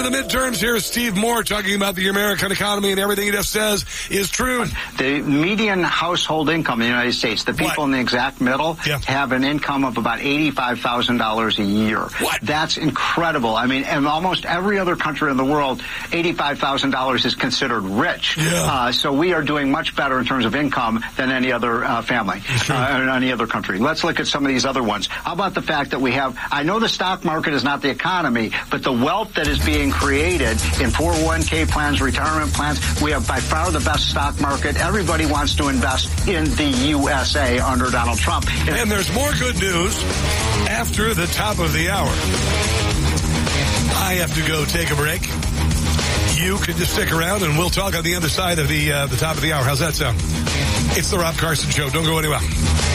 the midterms, here's Steve Moore talking about the American economy, and everything he just says is true. The median household income in the United States, the people in the exact middle, have an income of about $85,000 a year. What? That's incredible. I mean, in almost every other country in the world, $85,000 is considered rich. Yeah. So we are doing much better in terms of income than any other family in any other country. Let's look at some of these other ones. How about the fact that we have, I know the stock market is not the economy, but the wealth that is being created in 401k plans, retirement plans, we have by far the best stock market. Everybody wants to invest in the USA under Donald Trump. And there's more good news after the top of the hour. I have to go take a break. You can just stick around and we'll talk on the other side of the top of the hour. How's that sound? It's the Rob Carson Show. Don't go anywhere.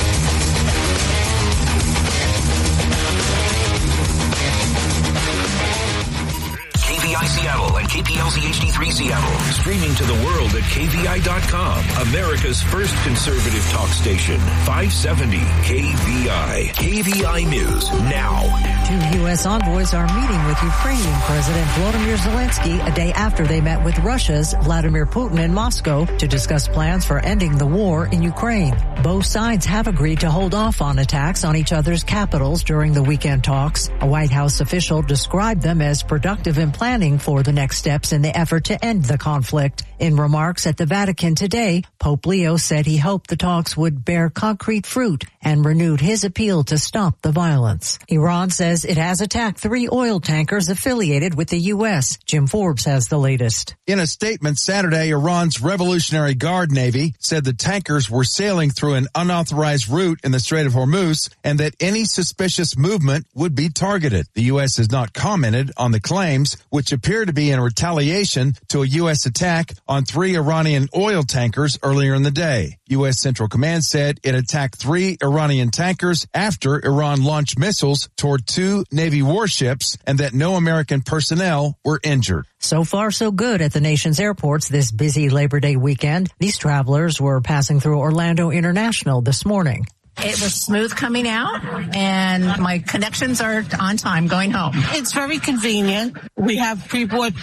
KVI Seattle and KPLZ HD3 Seattle. Streaming to the world at KVI.com. America's first conservative talk station. 570 KVI. KVI News now. 2 U.S. envoys are meeting with Ukrainian President Volodymyr Zelensky a day after they met with Russia's Vladimir Putin in Moscow to discuss plans for ending the war in Ukraine. Both sides have agreed to hold off on attacks on each other's capitals during the weekend talks. A White House official described them as productive in planning for the next steps in the effort to end the conflict. In remarks at the Vatican today, Pope Leo said he hoped the talks would bear concrete fruit and renewed his appeal to stop the violence. Iran says it has attacked 3 oil tankers affiliated with the U.S. Jim Forbes has the latest. In a statement Saturday, Iran's Revolutionary Guard Navy said the tankers were sailing through an unauthorized route in the Strait of Hormuz and that any suspicious movement would be targeted. The U.S. has not commented on the claims, which appear to be in retaliation to a U.S. attack on 3 Iranian oil tankers earlier in the day. U.S. Central Command said it attacked 3 Iranian tankers after Iran launched missiles toward 2 Navy warships and that no American personnel were injured. So far, so good at the nation's airports this busy Labor Day weekend. These travelers were passing through Orlando International this morning. It was smooth coming out, and my connections are on time going home. It's very convenient. We have pre-board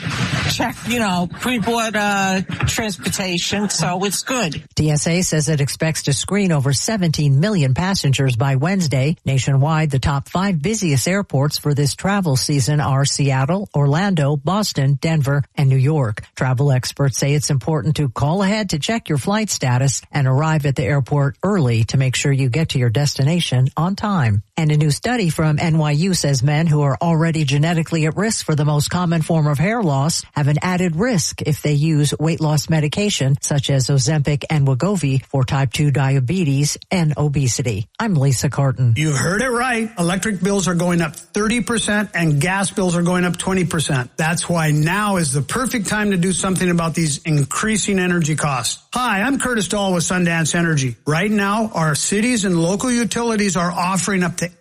transportation, so it's good. TSA says it expects to screen over 17 million passengers by Wednesday. Nationwide, the top 5 busiest airports for this travel season are Seattle, Orlando, Boston, Denver, and New York. Travel experts say it's important to call ahead to check your flight status and arrive at the airport early to make sure you get to your destination on time. And a new study from NYU says men who are already genetically at risk for the most common form of hair loss have an added risk if they use weight loss medication such as Ozempic and Wegovy for type 2 diabetes and obesity. I'm Lisa Carton. You heard it right. Electric bills are going up 30% and gas bills are going up 20%. That's why now is the perfect time to do something about these increasing energy costs. Hi, I'm Curtis Dahl with Sundance Energy. Right now, our cities and local utilities are offering up to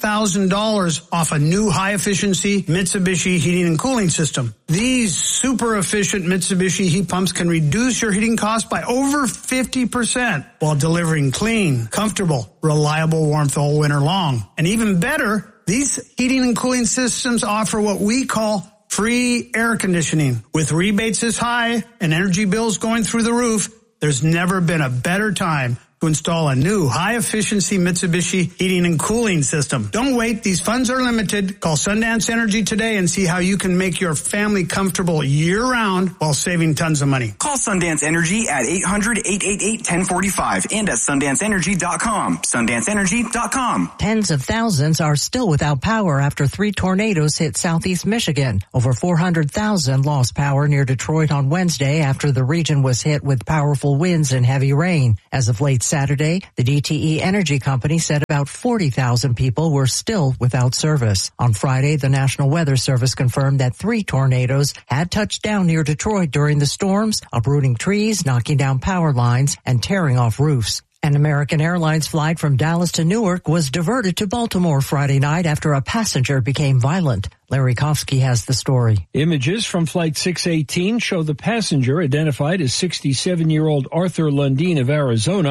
$8,000 off a new high-efficiency Mitsubishi heating and cooling system. These super-efficient Mitsubishi heat pumps can reduce your heating costs by over 50% while delivering clean, comfortable, reliable warmth all winter long. And even better, these heating and cooling systems offer what we call free air conditioning. With rebates this high and energy bills going through the roof, there's never been a better time to install a new high-efficiency Mitsubishi heating and cooling system. Don't wait. These funds are limited. Call Sundance Energy today and see how you can make your family comfortable year-round while saving tons of money. Call Sundance Energy at 800-888-1045 and at SundanceEnergy.com. SundanceEnergy.com. Tens of thousands are still without power after 3 tornadoes hit southeast Michigan. Over 400,000 lost power near Detroit on Wednesday after the region was hit with powerful winds and heavy rain. As of late Saturday, the DTE Energy Company said about 40,000 people were still without service. On Friday, the National Weather Service confirmed that 3 tornadoes had touched down near Detroit during the storms, uprooting trees, knocking down power lines, and tearing off roofs. An American Airlines flight from Dallas to Newark was diverted to Baltimore Friday night after a passenger became violent. Larry Kofsky has the story. Images from Flight 618 show the passenger, identified as 67-year-old Arthur Lundeen of Arizona,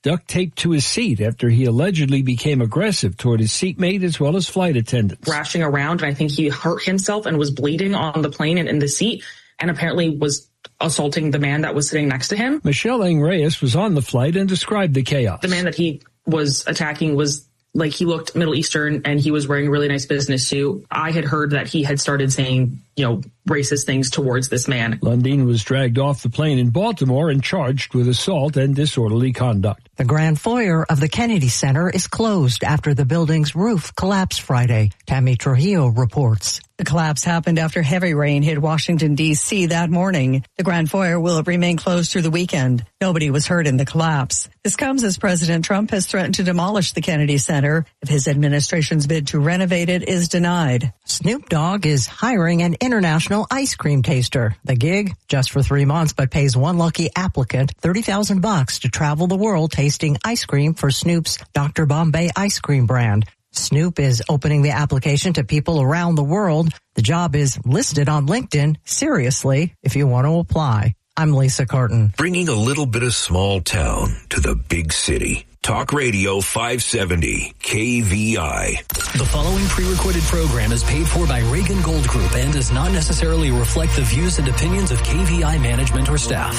duct taped to his seat after he allegedly became aggressive toward his seatmate as well as flight attendants. Thrashing around, and I think he hurt himself and was bleeding on the plane and in the seat, and apparently was assaulting the man that was sitting next to him. Michelle Ng Reyes was on the flight and described the chaos. The man that he was attacking was like, he looked Middle Eastern and he was wearing a really nice business suit. I had heard that he had started saying, racist things towards this man. Lundeen was dragged off the plane in Baltimore and charged with assault and disorderly conduct. The grand foyer of the Kennedy Center is closed after the building's roof collapsed Friday. Tammy Trujillo reports. The collapse happened after heavy rain hit Washington, D.C. that morning. The grand foyer will remain closed through the weekend. Nobody was hurt in the collapse. This comes as President Trump has threatened to demolish the Kennedy Center if his administration's bid to renovate it is denied. Snoop Dogg is hiring an international ice cream taster. The gig, just for 3 months, but pays one lucky applicant $30,000 to travel the world tasting ice cream for Snoop's Dr. Bombay ice cream brand. Snoop is opening the application to people around the world. The job is listed on LinkedIn. Seriously, if you want to apply. I'm Lisa Carton. Bringing a little bit of small town to the big city. Talk Radio 570 KVI. The following pre-recorded program is paid for by Reagan Gold Group and does not necessarily reflect the views and opinions of KVI management or staff.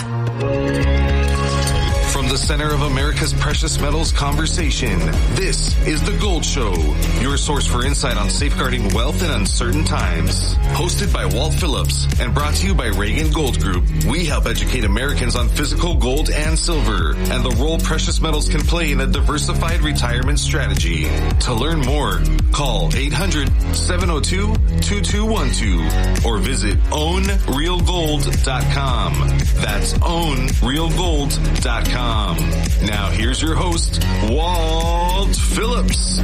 From the center of America's precious metals conversation, this is The Gold Show, your source for insight on safeguarding wealth in uncertain times. Hosted by Walt Phillips and brought to you by Reagan Gold Group, we help educate Americans on physical gold and silver and the role precious metals can play in a diversified retirement strategy. To learn more, call 800-702-2212 or visit ownrealgold.com. That's ownrealgold.com. Now here's your host, Walt Phillips.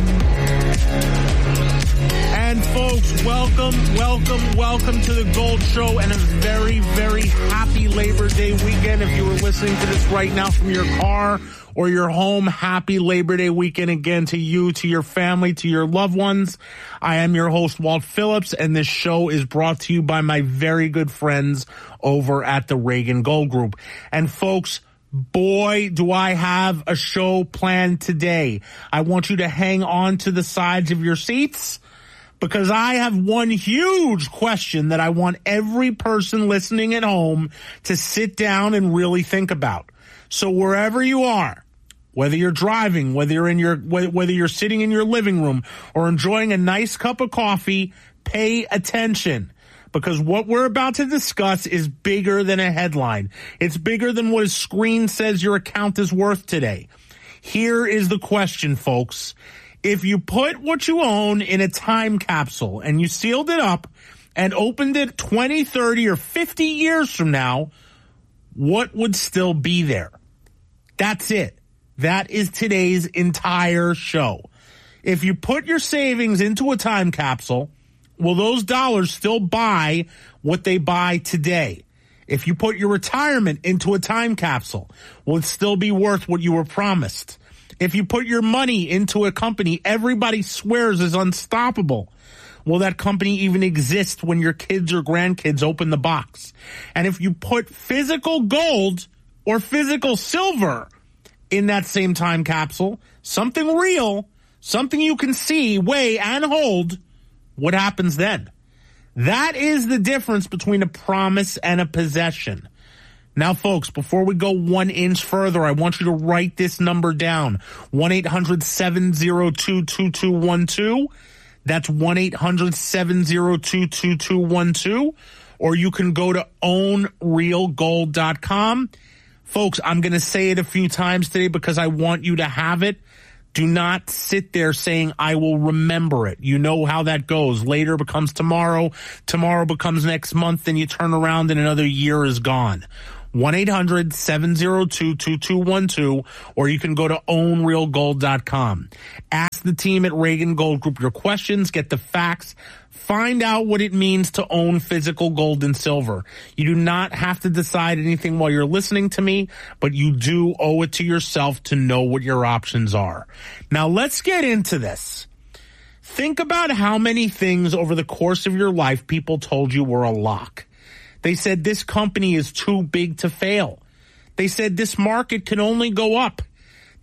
And folks, welcome to the Gold Show and a very, very happy Labor Day weekend. If you were listening to this right now from your car or your home, happy Labor Day weekend again to you, to your family, to your loved ones. I am your host, Walt Phillips, and this show is brought to you by my very good friends over at the Reagan Gold Group. And folks, boy, do I have a show planned today. I want you to hang on to the sides of your seats because I have one huge question that I want every person listening at home to sit down and really think about. So wherever you are, whether you're driving, whether you're sitting in your living room or enjoying a nice cup of coffee, pay attention. Because what we're about to discuss is bigger than a headline. It's bigger than what a screen says your account is worth today. Here is the question, folks. If you put what you own in a time capsule and you sealed it up and opened it 20, 30, or 50 years from now, what would still be there? That's it. That is today's entire show. If you put your savings into a time capsule, will those dollars still buy what they buy today? If you put your retirement into a time capsule, will it still be worth what you were promised? If you put your money into a company everybody swears is unstoppable, will that company even exist when your kids or grandkids open the box? And if you put physical gold or physical silver in that same time capsule, something real, something you can see, weigh, and hold, what happens then? That is the difference between a promise and a possession. Now, folks, before we go 1 inch further, I want you to write this number down. 1-800-702-2212. That's 1-800-702-2212. Or you can go to ownrealgold.com. Folks, I'm going to say it a few times today because I want you to have it. Do not sit there saying, I will remember it. You know how that goes. Later becomes tomorrow. Tomorrow becomes next month. Then you turn around and another year is gone. 1-800-702-2212, or you can go to ownrealgold.com. Ask the team at Reagan Gold Group your questions, get the facts, find out what it means to own physical gold and silver. You do not have to decide anything while you're listening to me, but you do owe it to yourself to know what your options are. Now let's get into this. Think about how many things over the course of your life people told you were a lock. They said this company is too big to fail. They said this market can only go up.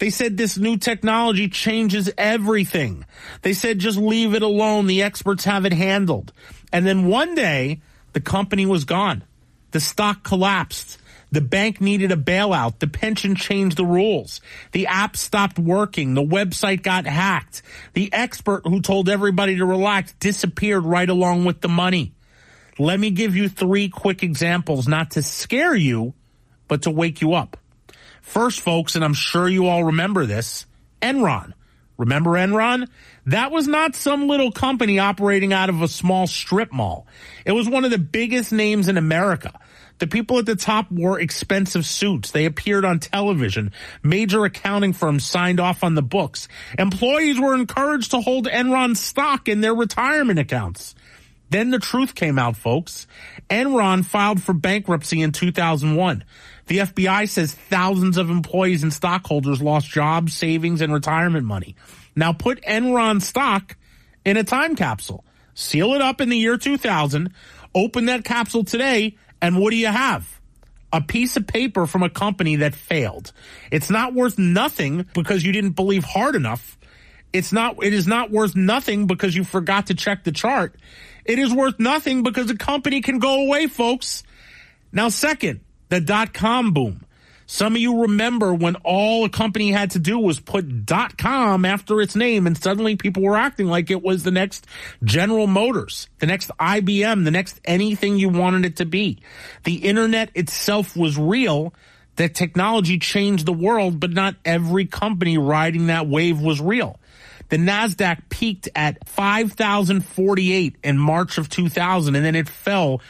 They said this new technology changes everything. They said just leave it alone. The experts have it handled. And then one day, the company was gone. The stock collapsed. The bank needed a bailout. The pension changed the rules. The app stopped working. The website got hacked. The expert who told everybody to relax disappeared right along with the money. Let me give you 3 quick examples, not to scare you, but to wake you up. First, folks, and I'm sure you all remember this, Enron. Remember Enron? That was not some little company operating out of a small strip mall. It was one of the biggest names in America. The people at the top wore expensive suits. They appeared on television. Major accounting firms signed off on the books. Employees were encouraged to hold Enron stock in their retirement accounts. Then the truth came out, folks. Enron filed for bankruptcy in 2001. The FBI says thousands of employees and stockholders lost jobs, savings, and retirement money. Now put Enron stock in a time capsule. Seal it up in the year 2000. Open that capsule today, and what do you have? A piece of paper from a company that failed. It's not worth nothing because you didn't believe hard enough. It is not worth nothing because you forgot to check the chart. It is worth nothing because a company can go away, folks. Now, second, the dot-com boom. Some of you remember when all a company had to do was put .com after its name, and suddenly people were acting like it was the next General Motors, the next IBM, the next anything you wanted it to be. The internet itself was real. That technology changed the world, but not every company riding that wave was real. The NASDAQ peaked at 5,048 in March of 2000, and then it fell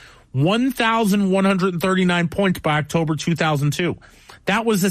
1,139 points by October 2002. That was a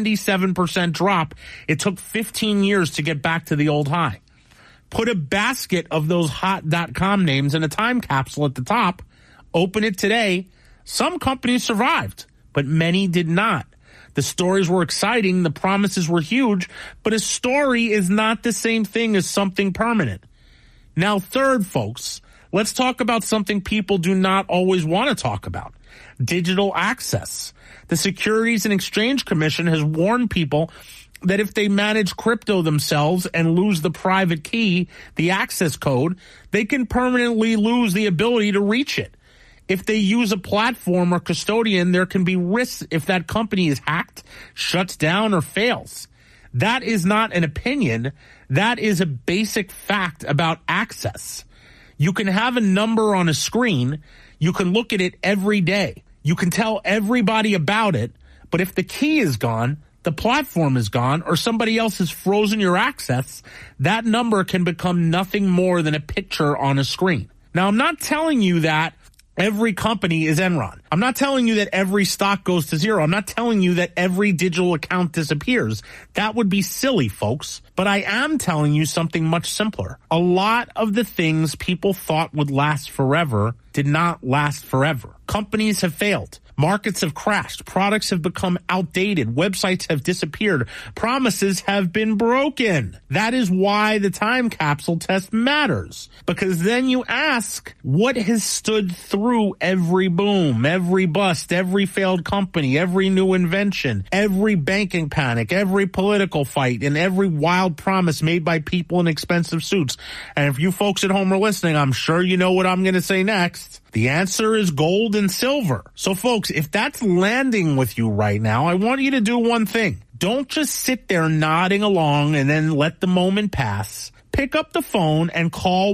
77% drop. It took 15 years to get back to the old high. Put a basket of those hot .com names in a time capsule at the top. Open it today. Some companies survived, but many did not. The stories were exciting. The promises were huge, but a story is not the same thing as something permanent. Now, third, folks, let's talk about something people do not always want to talk about. Digital access. The Securities and Exchange Commission has warned people that if they manage crypto themselves and lose the private key, the access code, they can permanently lose the ability to reach it. If they use a platform or custodian, there can be risks if that company is hacked, shuts down, or fails. That is not an opinion. That is a basic fact about access. You can have a number on a screen. You can look at it every day. You can tell everybody about it. But if the key is gone, the platform is gone, or somebody else has frozen your access, that number can become nothing more than a picture on a screen. Now, I'm not telling you that every company is Enron. I'm not telling you that every stock goes to zero. I'm not telling you that every digital account disappears. That would be silly, folks. But I am telling you something much simpler. A lot of the things people thought would last forever did not last forever. Companies have failed. Markets have crashed. Products have become outdated. Websites have disappeared. Promises have been broken. That is why the time capsule test matters. Because then you ask, what has stood through every boom, every bust, every failed company, every new invention, every banking panic, every political fight, and every wild promise made by people in expensive suits? And if you folks at home are listening, I'm sure you know what I'm going to say next. The answer is gold and silver. So folks, if that's landing with you right now, I want you to do one thing. Don't just sit there nodding along and then let the moment pass. Pick up the phone and call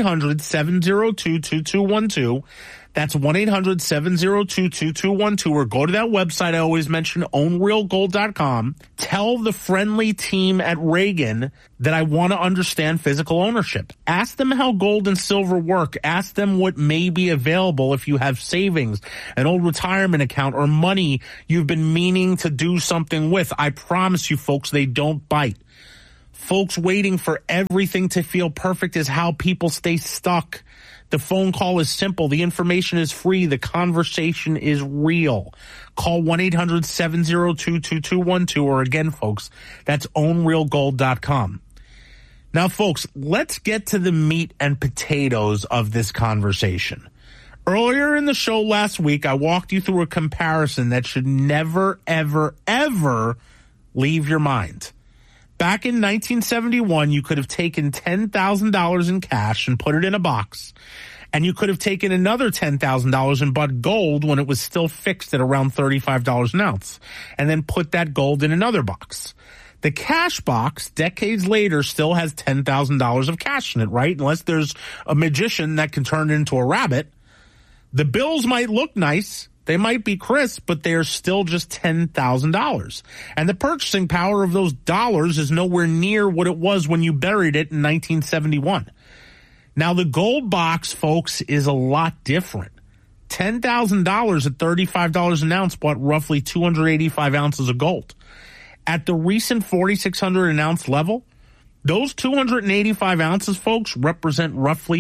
1-800-702-2212. That's 1-800-702-2212, or go to that website I always mention, ownrealgold.com. Tell the friendly team at Reagan that I want to understand physical ownership. Ask them how gold and silver work. Ask them what may be available if you have savings, an old retirement account, or money you've been meaning to do something with. I promise you, folks, they don't bite. Folks waiting for everything to feel perfect is how people stay stuck. The phone call is simple. The information is free. The conversation is real. Call 1-800-702-2212, or again, folks, that's ownrealgold.com. Now, folks, let's get to the meat and potatoes of this conversation. Earlier in the show last week, I walked you through a comparison that should never, ever, ever leave your mind. Back in 1971, you could have taken $10,000 in cash and put it in a box. And you could have taken another $10,000 and bought gold when it was still fixed at around $35 an ounce. And then put that gold in another box. The cash box, decades later, still has $10,000 of cash in it, right? Unless there's a magician that can turn it into a rabbit. The bills might look nice. They might be crisp, but they are still just $10,000. And the purchasing power of those dollars is nowhere near what it was when you buried it in 1971. Now, the gold box, folks, is a lot different. $10,000 at $35 an ounce bought roughly 285 ounces of gold. At the recent 4,600 an ounce level, those 285 ounces, folks, represent roughly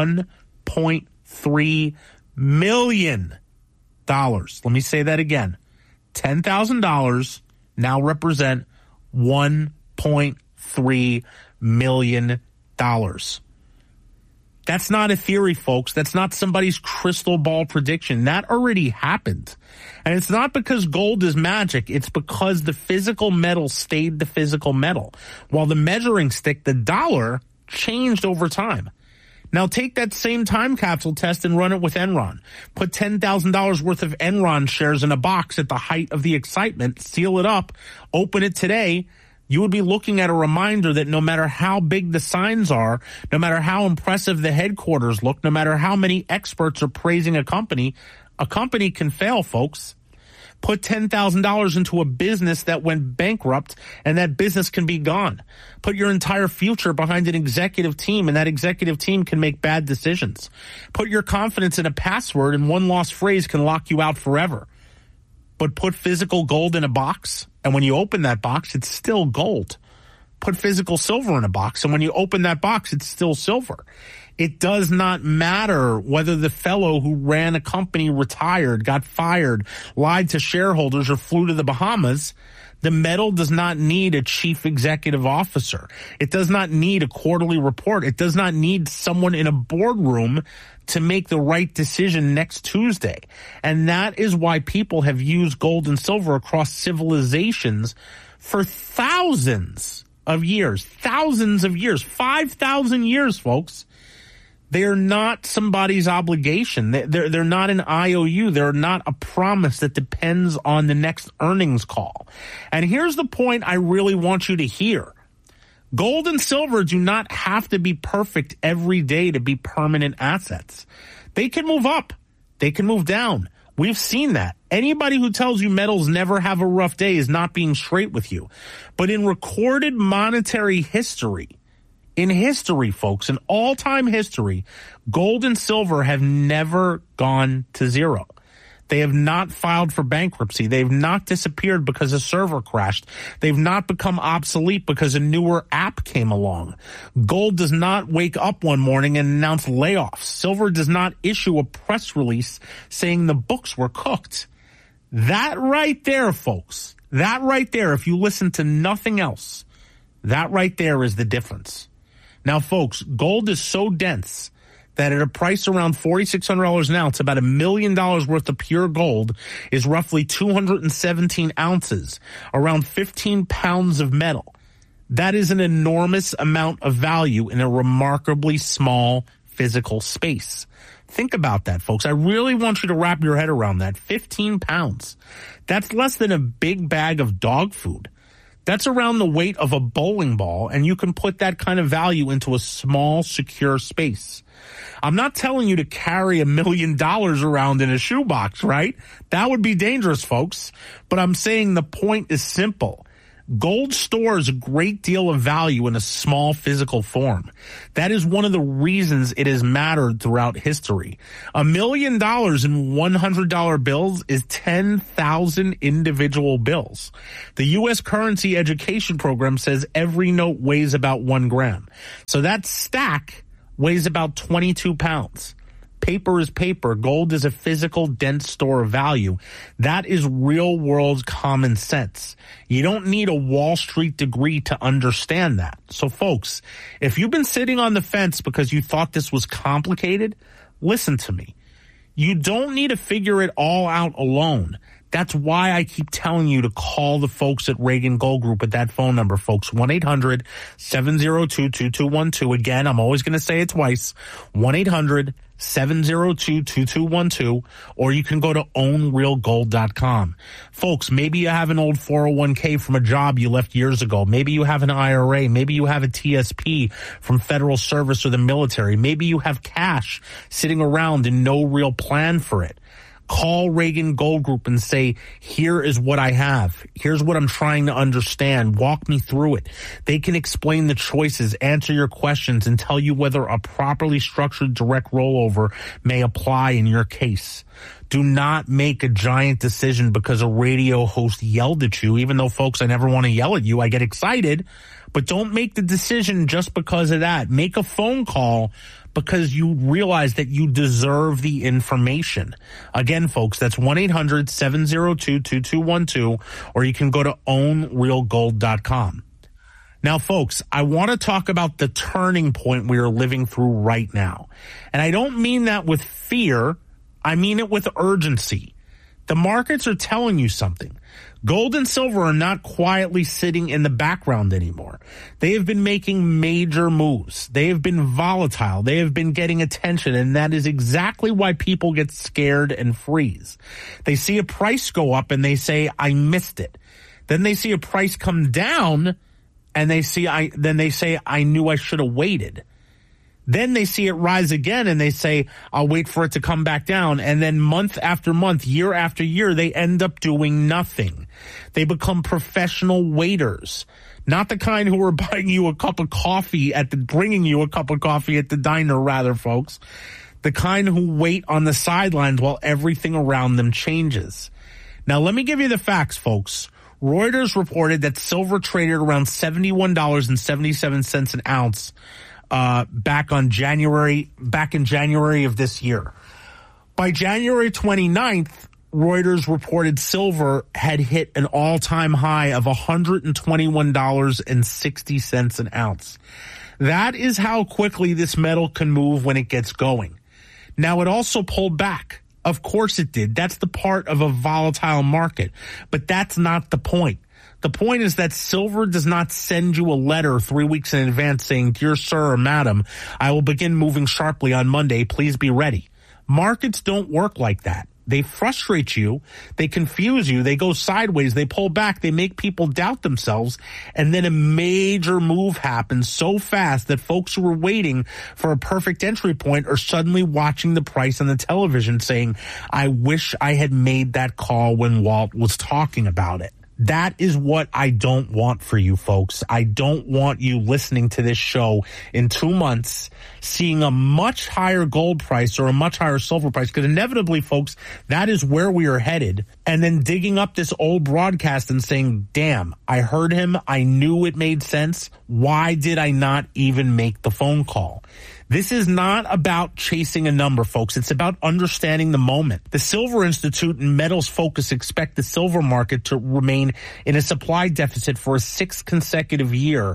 $1.3 million. Let me say that again. $10,000 now represent $1.3 million. That's not a theory, folks. That's not somebody's crystal ball prediction. That already happened. And it's not because gold is magic. It's because the physical metal stayed the physical metal, while the measuring stick, the dollar, changed over time. Now take that same time capsule test and run it with Enron. Put $10,000 worth of Enron shares in a box at the height of the excitement, seal it up, open it today. You would be looking at a reminder that no matter how big the signs are, no matter how impressive the headquarters look, no matter how many experts are praising a company can fail, folks. Put $10,000 into a business that went bankrupt, and that business can be gone. Put your entire future behind an executive team, and that executive team can make bad decisions. Put your confidence in a password, and one lost phrase can lock you out forever. But put physical gold in a box, and when you open that box, it's still gold. Put physical silver in a box, and when you open that box, it's still silver. It does not matter whether the fellow who ran a company retired, got fired, lied to shareholders, or flew to the Bahamas. The metal does not need a chief executive officer. It does not need a quarterly report. It does not need someone in a boardroom to make the right decision next Tuesday. And that is why people have used gold and silver across civilizations for thousands of years, 5,000 years, folks. They're not somebody's obligation. They're not an IOU. They're not a promise that depends on the next earnings call. And here's the point I really want you to hear. Gold and silver do not have to be perfect every day to be permanent assets. They can move up. They can move down. We've seen that. Anybody who tells you metals never have a rough day is not being straight with you. But in recorded monetary history, in history, folks, in all-time history, gold and silver have never gone to zero. They have not filed for bankruptcy. They've not disappeared because a server crashed. They've not become obsolete because a newer app came along. Gold does not wake up one morning and announce layoffs. Silver does not issue a press release saying the books were cooked. That right there, folks, that right there, if you listen to nothing else, that right there is the difference. Now, folks, gold is so dense that at a price around $4,600 an ounce, about $1 million worth of pure gold is roughly 217 ounces, around 15 pounds of metal. That is an enormous amount of value in a remarkably small physical space. Think about that, folks. I really want you to wrap your head around that. 15 pounds. That's less than a big bag of dog food. That's around the weight of a bowling ball, and you can put that kind of value into a small, secure space. I'm not telling you to carry $1 million around in a shoebox, right? That would be dangerous, folks. But I'm saying the point is simple. Gold stores a great deal of value in a small physical form. That is one of the reasons it has mattered throughout history. $1 million in $100 bills is 10,000 individual bills. The U.S. Currency Education Program says every note weighs about 1 gram. So that stack weighs about 22 pounds. Paper is paper. Gold is a physical, dense store of value. That is real-world common sense. You don't need a Wall Street degree to understand that. So, folks, if you've been sitting on the fence because you thought this was complicated, listen to me. You don't need to figure it all out alone. That's why I keep telling you to call the folks at Reagan Gold Group at that phone number, folks. 1-800-702-2212. Again, I'm always going to say it twice. 1-800-702-2212, or you can go to ownrealgold.com. Folks, maybe you have an old 401k from a job you left years ago. Maybe you have an IRA. Maybe you have a TSP from federal service or the military. Maybe you have cash sitting around and no real plan for it. Call Reagan Gold Group and say, here is what I have. Here's what I'm trying to understand. Walk me through it. They can explain the choices, answer your questions, and tell you whether a properly structured direct rollover may apply in your case. Do not make a giant decision because a radio host yelled at you, even though, folks, I never want to yell at you. I get excited, but don't make the decision just because of that. Make a phone call because you realize that you deserve the information. Again, folks, that's 1-800-702-2212, or you can go to ownrealgold.com. Now, folks, I want to talk about the turning point we are living through right now. And I don't mean that with fear. I mean it with urgency. The markets are telling you something. Gold and silver are not quietly sitting in the background anymore. They have been making major moves. They have been volatile. They have been getting attention, and that is exactly why people get scared and freeze. They see a price go up and they say, I missed it. Then they see a price come down and they say, I knew I should have waited. Then they see it rise again and they say, I'll wait for it to come back down. And then month after month, year after year, they end up doing nothing. They become professional waiters, not the kind who are buying you a cup of coffee bringing you a cup of coffee at the diner, rather, folks. The kind who wait on the sidelines while everything around them changes. Now, let me give you the facts, folks. Reuters reported that silver traded around $71.77 an ounce back in January of this year. By January 29th, Reuters reported silver had hit an all-time high of $121.60 an ounce. That is how quickly this metal can move when it gets going. Now, it also pulled back. Of course it did. That's the part of a volatile market. But that's not the point. The point is that silver does not send you a letter 3 weeks in advance saying, dear sir or madam, I will begin moving sharply on Monday. Please be ready. Markets don't work like that. They frustrate you. They confuse you. They go sideways. They pull back. They make people doubt themselves. And then a major move happens so fast that folks who were waiting for a perfect entry point are suddenly watching the price on the television saying, I wish I had made that call when Walt was talking about it. That is what I don't want for you folks. I don't want you listening to this show in 2 months, seeing a much higher gold price or a much higher silver price, because inevitably, folks, that is where we are headed, and then digging up this old broadcast and saying, damn, I heard him. I knew it made sense. Why did I not even make the phone call? This is not about chasing a number, folks. It's about understanding the moment. The Silver Institute and Metals Focus expect the silver market to remain in a supply deficit for a 6th consecutive year,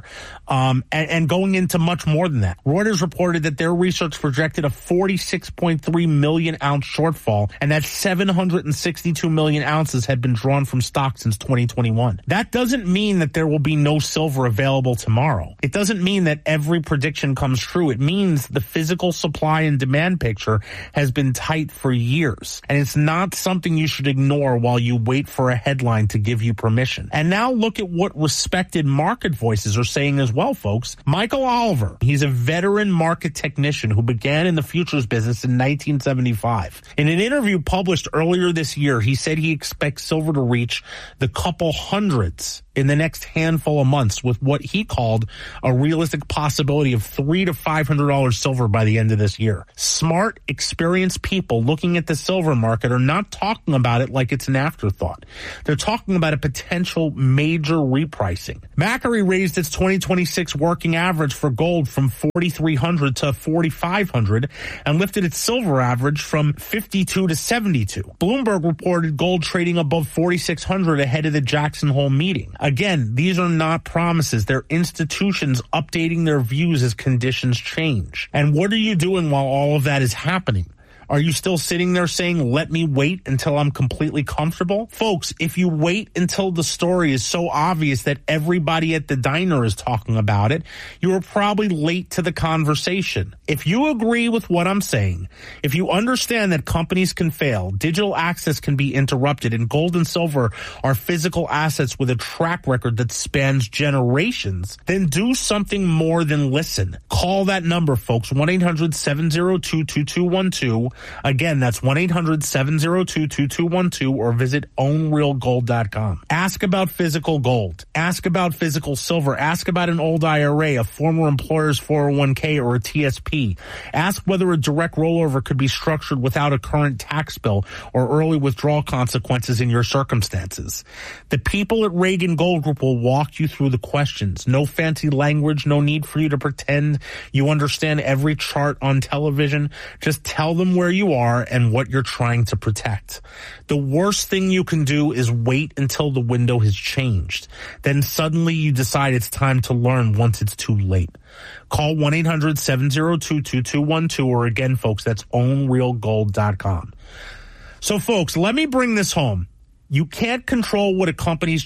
and going into much more than that. Reuters reported that their research projected a 46.3 million ounce shortfall, and that 762 million ounces had been drawn from stock since 2021. That doesn't mean that there will be no silver available tomorrow. It doesn't mean that every prediction comes true. It means the physical supply and demand picture has been tight for years, and it's not something you should ignore while you wait for a headline to give you permission. And now look at what respected market voices are saying as well, folks. Michael Oliver, he's a veteran market technician who began in the futures business in 1975. In an interview published earlier this year, he said he expects silver to reach the couple hundreds in the next handful of months, with what he called a realistic possibility of $300 to $500 silver by the end of this year. Smart, experienced people looking at the silver market are not talking about it like it's an afterthought. They're talking about a potential major repricing. Macquarie raised its 2026 working average for gold from 4,300 to 4,500 and lifted its silver average from 52 to 72. Bloomberg reported gold trading above 4,600 ahead of the Jackson Hole meeting. Again, these are not promises. They're institutions updating their views as conditions change. And what are you doing while all of that is happening? Are you still sitting there saying, let me wait until I'm completely comfortable? Folks, if you wait until the story is so obvious that everybody at the diner is talking about it, you are probably late to the conversation. If you agree with what I'm saying, if you understand that companies can fail, digital access can be interrupted, and gold and silver are physical assets with a track record that spans generations, then do something more than listen. Call that number, folks, 1-800-702-2212. Again, that's 1-800-702-2212, or visit ownrealgold.com. Ask about physical gold. Ask about physical silver. Ask about an old IRA, a former employer's 401k, or a TSP. Ask whether a direct rollover could be structured without a current tax bill or early withdrawal consequences in your circumstances. The people at Reagan Gold Group will walk you through the questions. No fancy language, no need for you to pretend you understand every chart on television. Just tell them where you are and what you're trying to protect. The worst thing you can do is wait until the window has changed. Then suddenly you decide it's time to learn once it's too late. Call 1-800-702-2212, or again, folks, that's ownrealgold.com. So, folks, let me bring this home. You can't control what a company's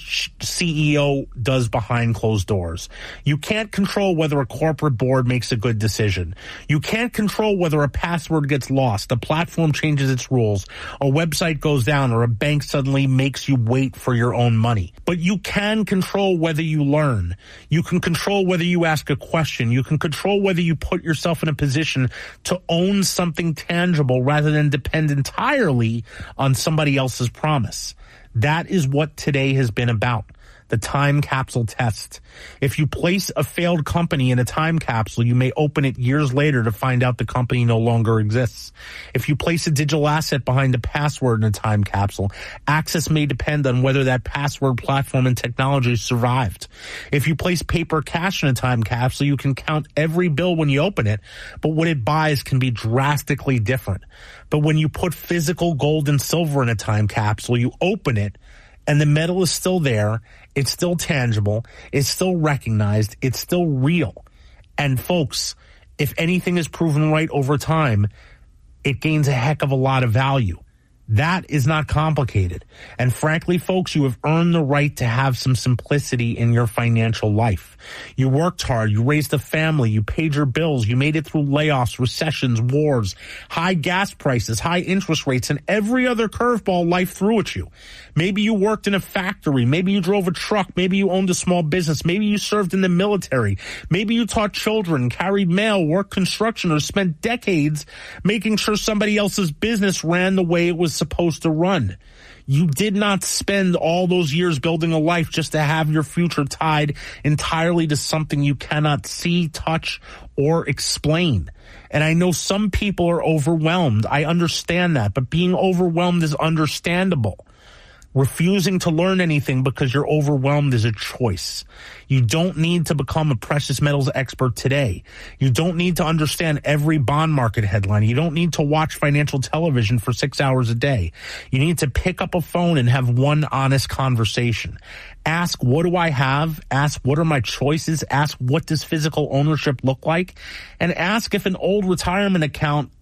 CEO does behind closed doors. You can't control whether a corporate board makes a good decision. You can't control whether a password gets lost, a platform changes its rules, a website goes down, or a bank suddenly makes you wait for your own money. But you can control whether you learn. You can control whether you ask a question. You can control whether you put yourself in a position to own something tangible rather than depend entirely on somebody else's promise. That is what today has been about. The time capsule test. If you place a failed company in a time capsule, you may open it years later to find out the company no longer exists. If you place a digital asset behind a password in a time capsule, access may depend on whether that password, platform, and technology survived. If you place paper cash in a time capsule, you can count every bill when you open it, but what it buys can be drastically different. But when you put physical gold and silver in a time capsule, you open it, and the metal is still there, it's still tangible, it's still recognized, it's still real. And folks, if anything is proven right over time, it gains a heck of a lot of value. That is not complicated. And frankly, folks, you have earned the right to have some simplicity in your financial life. You worked hard, you raised a family, you paid your bills, you made it through layoffs, recessions, wars, high gas prices, high interest rates, and every other curveball life threw at you. Maybe you worked in a factory, maybe you drove a truck, maybe you owned a small business, maybe you served in the military, maybe you taught children, carried mail, worked construction, or spent decades making sure somebody else's business ran the way it was supposed to run. You did not spend all those years building a life just to have your future tied entirely to something you cannot see, touch, or explain. And I know some people are overwhelmed. I understand that, but being overwhelmed is understandable. Refusing to learn anything because you're overwhelmed is a choice. You don't need to become a precious metals expert today. You don't need to understand every bond market headline. You don't need to watch financial television for 6 hours a day. You need to pick up a phone and have one honest conversation. Ask, what do I have? Ask, what are my choices? Ask, what does physical ownership look like? And ask if an old retirement account,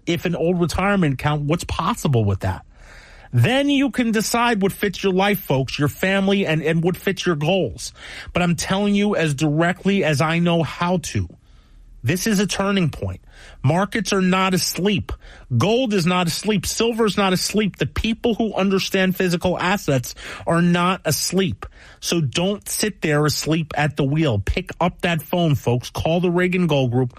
what's possible with that? Then you can decide what fits your life, folks, your family, and what fits your goals. But I'm telling you as directly as I know how to. This is a turning point. Markets are not asleep. Gold is not asleep. Silver is not asleep. The people who understand physical assets are not asleep. So don't sit there asleep at the wheel. Pick up that phone, folks. Call the Reagan Gold Group,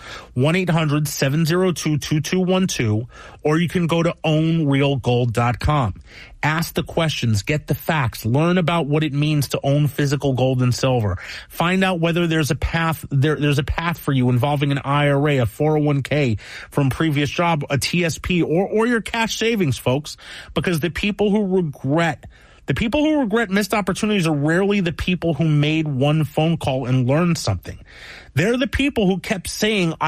1-800-702-2212, or you can go to ownrealgold.com. Ask the questions, get the facts, learn about what it means to own physical gold and silver. Find out whether there's a path for you involving an IRA, a 401k from previous job, a TSP, or your cash savings, folks, because the people who regret missed opportunities are rarely the people who made one phone call and learned something. They're the people who kept saying,